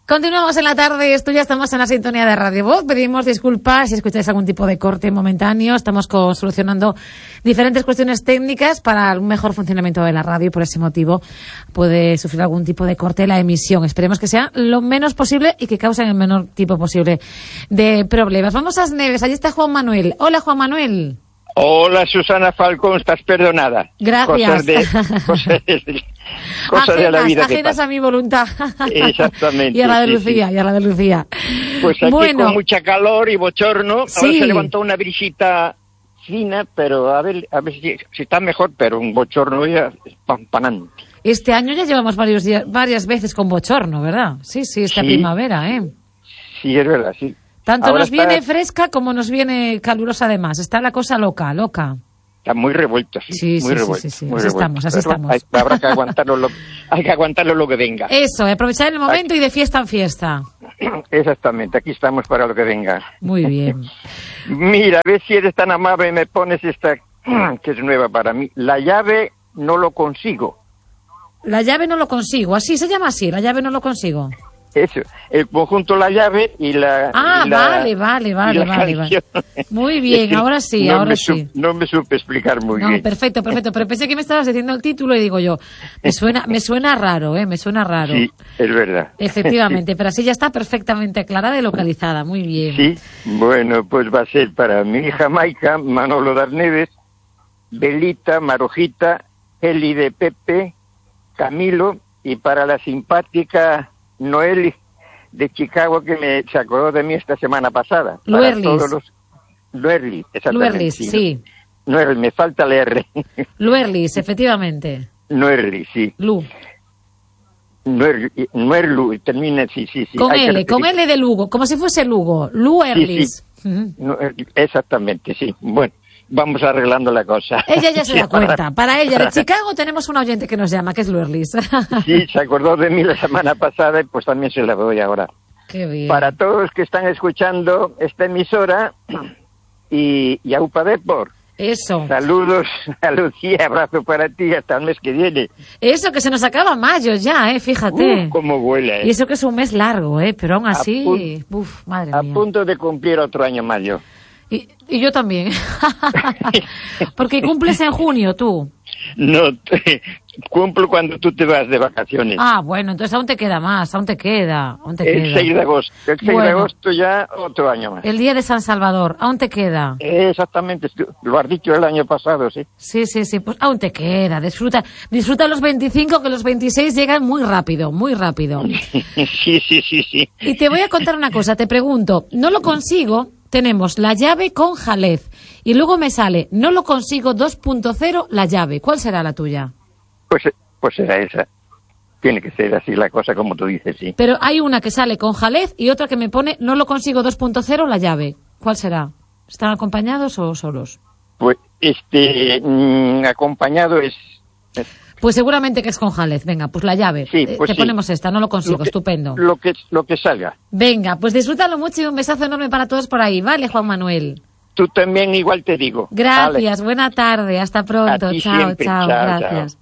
Continuamos en la tarde, esto ya estamos en la sintonía de Radio Voz. Pedimos disculpas si escucháis algún tipo de corte momentáneo. Estamos solucionando diferentes cuestiones técnicas para un mejor funcionamiento de la radio y por ese motivo puede sufrir algún tipo de corte la emisión. Esperemos que sea lo menos posible y que causen el menor tipo posible de problemas. Vamos a As Neves, allí está Juan Manuel. Hola, Juan Manuel. Hola, Susana Falcón, estás perdonada. Gracias. Cosas de la vida ajenas a mi voluntad. Exactamente. Y a la de Lucía, Pues aquí con mucha calor y bochorno. Sí. Ahora se levantó una brisita fina, pero a ver si está mejor, pero un bochorno ya espampanante. Este año ya llevamos varias veces con bochorno, ¿verdad? Sí, esta primavera, ¿eh? Sí, es verdad, sí. Tanto ahora nos viene fresca como nos viene calurosa además. Está la cosa loca. Está muy revuelto, sí. Muy revuelto. Sí. Así estamos. Habrá que aguantarlo lo que venga. Eso, aprovechar el momento y de fiesta en fiesta. Exactamente, aquí estamos para lo que venga. Muy bien. Mira, a ver si eres tan amable y me pones esta, que es nueva para mí. La llave no lo consigo. La llave no lo consigo. Así se llama así, la llave no lo consigo. Eso, el conjunto La Llave y la... Vale. Muy bien, ahora sí. No me supe explicar muy bien. Perfecto, pero pensé que me estabas diciendo el título y digo yo, me suena raro, me suena raro. Sí, es verdad. Efectivamente, pero así ya está perfectamente aclarada y localizada, muy bien. Sí, bueno, pues va a ser para mi hija Maica, Manolo de As Neves, Belita, Marojita, Eli de Pepe, Camilo, y para la simpática Noeli de Chicago, que se acordó de mí esta semana pasada. Luerlis, exactamente. Luerlis, sí. Luerlis, me falta el R. Luerlis, efectivamente. Luerlis, sí. Nuerlu, termina, sí. Con L de Lugo, como si fuese Lugo. Luerlis. Sí. Exactamente, sí. Bueno, vamos arreglando la cosa. Ella ya se da cuenta. Para ella, de Chicago, tenemos un oyente que nos llama, que es Luerlis. Sí, se acordó de mí la semana pasada y pues también se la doy ahora. Qué bien. Para todos los que están escuchando esta emisora y a UPA Depor. Eso. Saludos a Lucía, abrazo para ti hasta el mes que viene. Eso, que se nos acaba mayo ya, fíjate. Cómo vuela, Y eso que es un mes largo, pero aún así, madre mía. A punto de cumplir otro año mayo. Y yo también. Porque cumples en junio, tú. No, cumplo cuando tú te vas de vacaciones. Bueno, entonces aún te queda más, aún te queda. El 6 de agosto. El 6 de agosto ya otro año más. El día de San Salvador, aún te queda. Exactamente, lo has dicho el año pasado, sí. Sí, pues aún te queda. Disfruta los 25, que los 26 llegan muy rápido. Sí. Y te voy a contar una cosa, te pregunto, no lo consigo. Tenemos La Llave con Jalez y luego me sale No lo consigo 2.0 La Llave. ¿Cuál será la tuya? Pues será esa. Tiene que ser así la cosa como tú dices, sí. Pero hay una que sale con Jalez y otra que me pone No lo consigo 2.0 La Llave. ¿Cuál será? ¿Están acompañados o solos? Pues acompañado es... Pues seguramente que es con Jalez. Venga, pues La Llave. Sí, pues te ponemos esta, No lo consigo, estupendo. Lo que salga. Venga, pues disfrútalo mucho y un besazo enorme para todos por ahí, ¿vale, Juan Manuel? Tú también igual te digo. Gracias, vale. Buena tarde, hasta pronto. Chao, gracias. Chao.